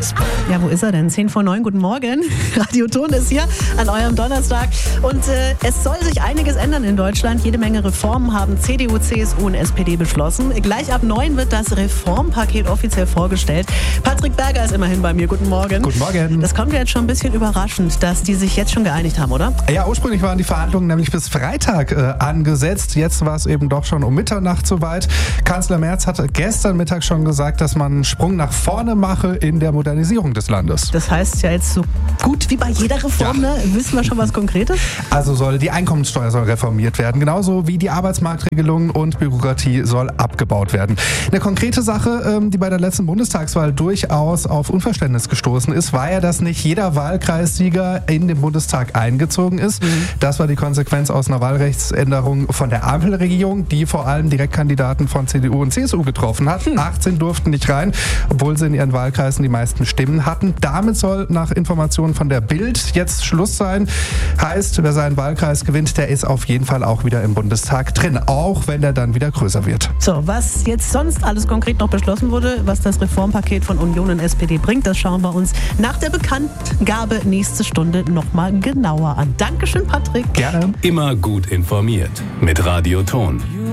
Ja, wo ist er denn? 10:09, guten Morgen. Radio Ton ist hier an eurem Donnerstag. Und es soll sich einiges ändern in Deutschland. Jede Menge Reformen haben CDU, CSU und SPD beschlossen. Gleich ab 9 wird das Reformpaket offiziell vorgestellt. Patrick Berger ist immerhin bei mir. Guten Morgen. Guten Morgen. Das kommt ja jetzt schon ein bisschen überraschend, dass die sich jetzt schon geeinigt haben, oder? Ja, ursprünglich waren die Verhandlungen nämlich bis Freitag angesetzt. Jetzt war es eben doch schon um Mitternacht soweit. Kanzler Merz hat gestern Mittag schon gesagt, dass man einen Sprung nach vorne mache in der Modernisierung des Landes. Das heißt ja jetzt so gut wie bei jeder Reform, ne? Wissen wir schon was Konkretes? Also die Einkommenssteuer soll reformiert werden, genauso wie die Arbeitsmarktregelungen und Bürokratie soll abgebaut werden. Eine konkrete Sache, die bei der letzten Bundestagswahl durchaus auf Unverständnis gestoßen ist, war ja, dass nicht jeder Wahlkreissieger in den Bundestag eingezogen ist. Das war die Konsequenz aus einer Wahlrechtsänderung von der Ampelregierung, die vor allem Direktkandidaten von CDU und CSU getroffen hat. 18 durften nicht rein, obwohl sie in ihren Wahlkreisen die meisten Stimmen hatten. Damit soll nach Informationen von der Bild jetzt Schluss sein. Heißt, wer seinen Wahlkreis gewinnt, der ist auf jeden Fall auch wieder im Bundestag drin, auch wenn der dann wieder größer wird. So, was jetzt sonst alles konkret noch beschlossen wurde, was das Reformpaket von Union und SPD bringt, das schauen wir uns nach der Bekanntgabe nächste Stunde nochmal genauer an. Dankeschön, Patrick. Gerne. Immer gut informiert mit Radio Ton.